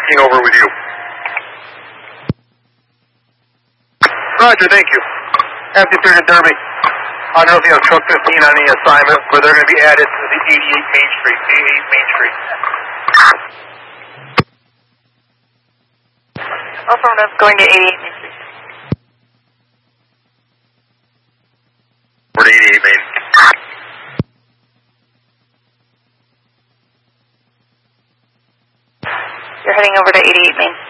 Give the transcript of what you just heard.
15 over with you. Roger, thank you. After Third and Derby. I don't know if you have truck 15 on the assignment, but they're going to be added to the 88 Main Street. 88 Main Street. Affirmative, going to 88 Main Street. We're to 88 Main. You're heading over to 88 Main.